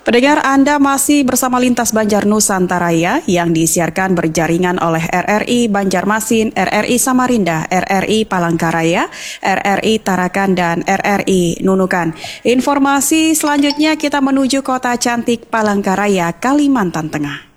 Pendengar, Anda masih bersama Lintas Banjar Nusantaraya yang disiarkan berjaringan oleh RRI Banjarmasin, RRI Samarinda, RRI Palangkaraya, RRI Tarakan, dan RRI Nunukan. Informasi selanjutnya kita menuju kota cantik Palangkaraya, Kalimantan Tengah.